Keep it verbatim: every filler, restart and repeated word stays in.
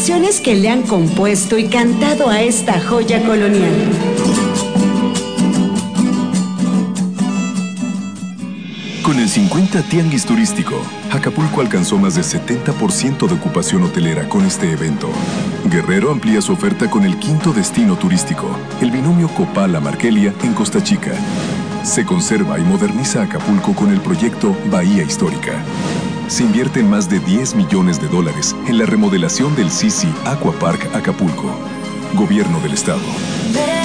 generaciones que le han compuesto y cantado a esta joya colonial. Con el cincuenta Tianguis Turístico, Acapulco alcanzó más del setenta por ciento de ocupación hotelera con este evento. Guerrero amplía su oferta con el quinto destino turístico, el binomio Copala-Markelia en Costa Chica. Se conserva y moderniza Acapulco con el proyecto Bahía Histórica. Se invierten más de diez millones de dólares en la remodelación del Sisi Aqua Park Acapulco. Gobierno del Estado.